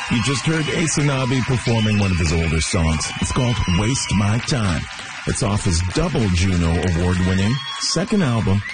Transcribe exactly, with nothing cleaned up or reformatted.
You just heard Asanabi performing one of his older songs. It's called Waste My Time. It's off his double Juno award-winning second album,